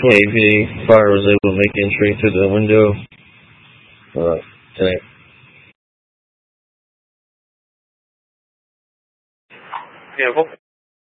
LAPD fire was able to make entry through the window tonight. Vehicle.